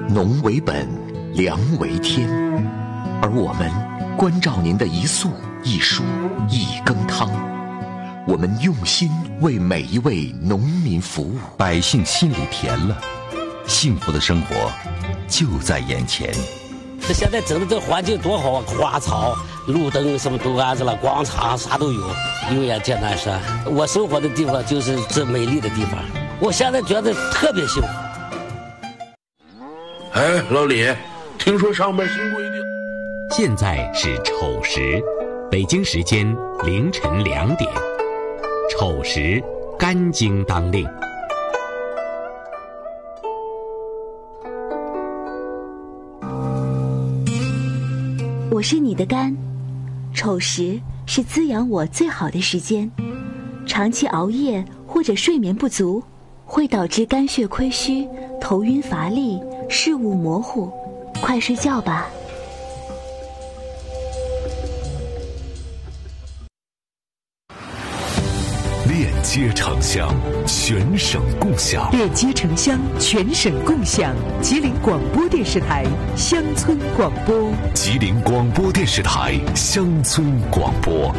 农为本，粮为天，而我们关照您的一粟一蔬一羹汤，我们用心为每一位农民服务， 百姓心里甜了，幸福的生活就在眼前。 现在整的这环境多好啊，花草、路灯什么都安置了，广场啥都有。永远见南山，我生活的地方就是这美丽的地方，我现在觉得特别幸福。 哎，老李，听说上面新规定。 现在是丑时，北京时间凌晨2点，丑时肝经当令。 我是你的肝，丑时是滋养我最好的时间。长期熬夜或者睡眠不足，会导致肝血亏虚、头晕乏力、视物模糊。快睡觉吧。 链接城乡，全省共享。 链接城乡，全省共享。吉林广播电视台乡村广播。 吉林广播电视台乡村广播。